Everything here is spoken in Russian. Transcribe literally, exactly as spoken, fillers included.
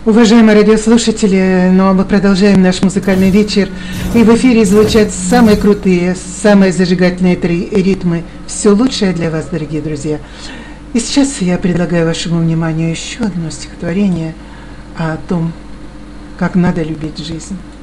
Уважаемые радиослушатели, ну а мы продолжаем наш музыкальный вечер. И в эфире звучат самые крутые, самые зажигательные три ритмы. Все лучшее для вас, дорогие друзья. И сейчас я предлагаю вашему вниманию еще одно стихотворение о том, как надо любить жизнь.